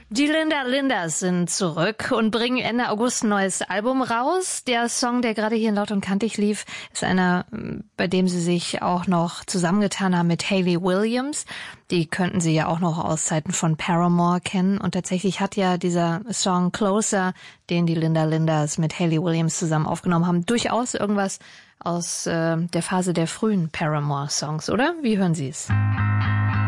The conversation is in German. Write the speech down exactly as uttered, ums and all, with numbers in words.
Die Linda Linders sind zurück und bringen Ende August ein neues Album raus. Der Song, der gerade hier in Laut und Kantig lief, ist einer, bei dem sie sich auch noch zusammengetan haben mit Hayley Williams. Die könnten Sie ja auch noch aus Zeiten von Paramore kennen. Und tatsächlich hat ja dieser Song Closer, den die Linda Linders mit Hayley Williams zusammen aufgenommen haben, durchaus irgendwas aus äh, der Phase der frühen Paramore-Songs, oder? Wie hören Sie es?